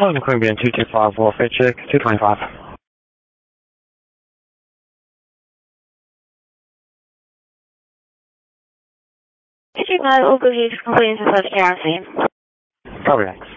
Welcome to Caribbean 225 Warfare Check 225. Did you know all good use complaints about ARC? Correct.